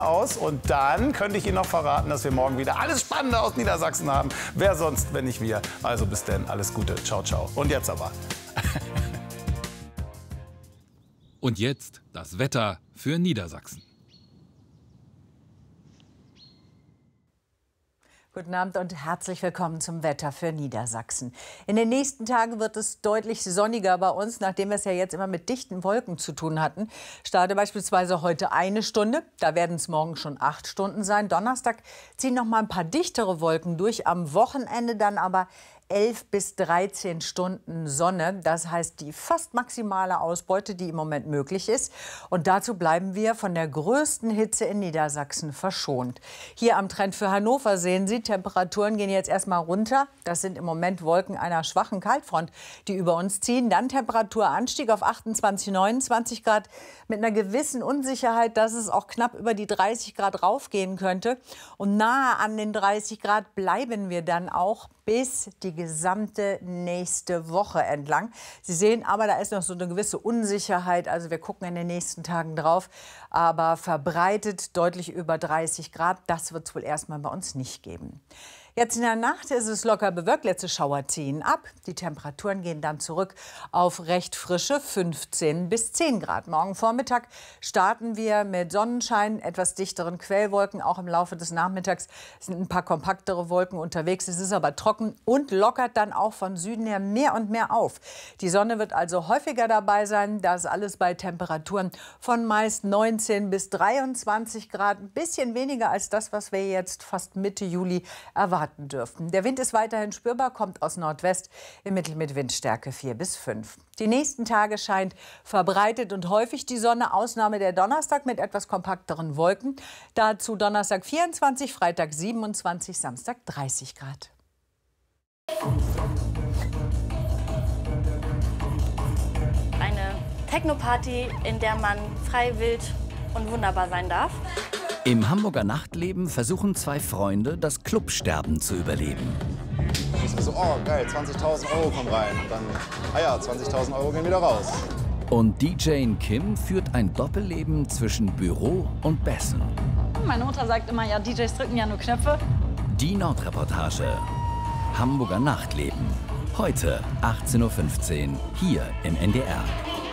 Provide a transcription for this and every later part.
aus. Und dann könnte ich Ihnen noch verraten, dass wir morgen wieder alles Spannende aus Niedersachsen haben. Wer sonst, wenn nicht wir. Also bis denn, alles Gute. Ciao, ciao. Und jetzt aber. Und jetzt das Wetter für Niedersachsen. Guten Abend und herzlich willkommen zum Wetter für Niedersachsen. In den nächsten Tagen wird es deutlich sonniger bei uns, nachdem wir es ja jetzt immer mit dichten Wolken zu tun hatten. Starte beispielsweise heute 1 Stunde, da werden es morgen schon 8 Stunden sein. Donnerstag ziehen noch mal ein paar dichtere Wolken durch, am Wochenende dann aber 11 bis 13 Stunden Sonne. Das heißt, die fast maximale Ausbeute, die im Moment möglich ist. Und dazu bleiben wir von der größten Hitze in Niedersachsen verschont. Hier am Trend für Hannover sehen Sie, Temperaturen gehen jetzt erstmal runter. Das sind im Moment Wolken einer schwachen Kaltfront, die über uns ziehen. Dann Temperaturanstieg auf 28, 29 Grad mit einer gewissen Unsicherheit, dass es auch knapp über die 30 Grad raufgehen könnte. Und nahe an den 30 Grad bleiben wir dann auch bis die gesamte nächste Woche entlang. Sie sehen aber, da ist noch so eine gewisse Unsicherheit. Also wir gucken in den nächsten Tagen drauf. Aber verbreitet deutlich über 30 Grad. Das wird es wohl erstmal bei uns nicht geben. Jetzt in der Nacht ist es locker bewölkt. Letzte Schauer ziehen ab. Die Temperaturen gehen dann zurück auf recht frische 15 bis 10 Grad. Morgen Vormittag starten wir mit Sonnenschein, etwas dichteren Quellwolken. Auch im Laufe des Nachmittags sind ein paar kompaktere Wolken unterwegs. Es ist aber trocken und lockert dann auch von Süden her mehr und mehr auf. Die Sonne wird also häufiger dabei sein. Das alles bei Temperaturen von meist 19 bis 23 Grad. Ein bisschen weniger als das, was wir jetzt fast Mitte Juli erwarten dürften. Der Wind ist weiterhin spürbar, kommt aus Nordwest, im Mittel mit Windstärke 4 bis 5. Die nächsten Tage scheint verbreitet und häufig die Sonne, Ausnahme der Donnerstag mit etwas kompakteren Wolken. Dazu Donnerstag 24, Freitag 27, Samstag 30 Grad. Eine Techno-Party, in der man frei, wild und wunderbar sein darf. Im Hamburger Nachtleben versuchen 2 Freunde, das Clubsterben zu überleben. So, oh geil, 20.000 € kommen rein. Und dann, ja, 20.000 € gehen wieder raus. Und DJ Kim führt ein Doppelleben zwischen Büro und Bessen. Meine Mutter sagt immer, ja, DJs drücken ja nur Knöpfe. Die Nordreportage. Hamburger Nachtleben. Heute 18:15 Uhr hier im NDR.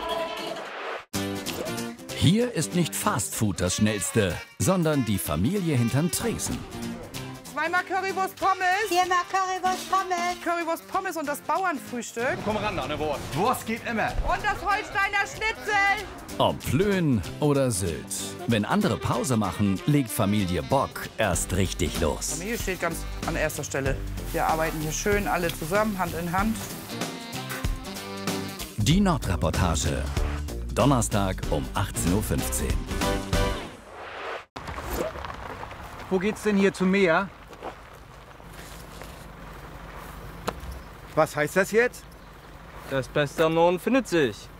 Hier ist nicht Fastfood das Schnellste, sondern die Familie hinterm Tresen. 2-mal Currywurst Pommes. 4-mal Currywurst Pommes. Currywurst Pommes und das Bauernfrühstück. Komm ran, eine Wurst. Wurst geht immer. Und das Holsteiner Schnitzel. Ob Plön oder Sylt. Wenn andere Pause machen, legt Familie Bock erst richtig los. Familie steht ganz an erster Stelle. Wir arbeiten hier schön alle zusammen, Hand in Hand. Die Nordreportage. Donnerstag um 18:15 Uhr. Wo geht's denn hier zum Meer? Was heißt das jetzt? Das Beste am Norden findet sich.